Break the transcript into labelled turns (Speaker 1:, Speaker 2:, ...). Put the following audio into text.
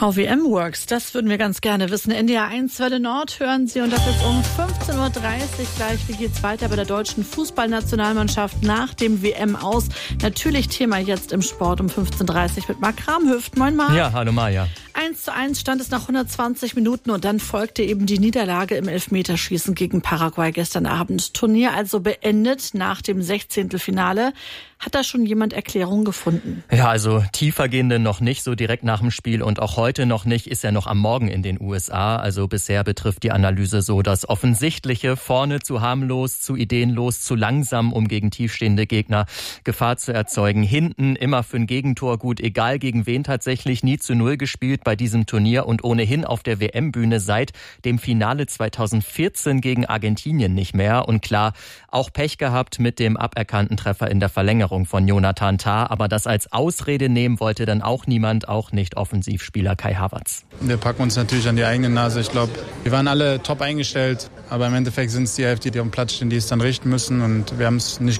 Speaker 1: VWM Works, das würden wir ganz gerne wissen. NDR 1 Welle Nord hören Sie und das ist um 15.30 Uhr gleich. Wie geht's weiter bei der deutschen Fußballnationalmannschaft nach dem WM aus? Natürlich Thema jetzt im Sport um 15.30 Uhr mit Marc Kramhüft. Moin Marc.
Speaker 2: Ja, hallo Maja.
Speaker 1: 1:1 stand es nach 120 Minuten und dann folgte eben die Niederlage im Elfmeterschießen gegen Paraguay gestern Abend. Turnier also beendet nach dem 16. Finale. Hat da schon jemand Erklärungen gefunden?
Speaker 2: Ja, also tiefergehende noch nicht, so direkt nach dem Spiel und auch heute noch nicht, ist ja noch am Morgen in den USA. Also bisher betrifft die Analyse so das Offensichtliche: vorne zu harmlos, zu ideenlos, zu langsam, um gegen tiefstehende Gegner Gefahr zu erzeugen. Hinten immer für ein Gegentor gut, egal gegen wen tatsächlich, nie zu 0 gespielt bei diesem Turnier und ohnehin auf der WM-Bühne seit dem Finale 2014 gegen Argentinien nicht mehr. Und klar, auch Pech gehabt mit dem aberkannten Treffer in der Verlängerung von Jonathan Tah, aber das als Ausrede nehmen wollte dann auch niemand, auch nicht Offensivspieler Kai Havertz.
Speaker 3: Wir packen uns natürlich an die eigene Nase. Ich glaube, wir waren alle top eingestellt, aber im Endeffekt sind es die Hälfte, die auf dem Platz stehen, die es dann richten müssen und wir haben es nicht